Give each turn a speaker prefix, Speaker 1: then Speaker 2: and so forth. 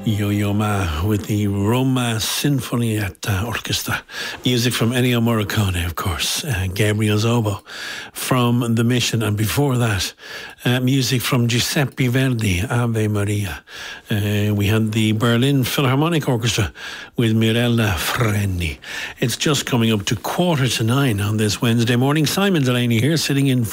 Speaker 1: Yo-Yo Ma with the Roma Sinfonietta Orchestra. Music from Ennio Morricone, of course. Gabriel Zobo from The Mission. And before that, music from Giuseppe Verdi, Ave Maria. We had the Berlin Philharmonic Orchestra with Mirella Freni. It's just coming up to 8:45 on this Wednesday morning. Simon Delaney here, sitting in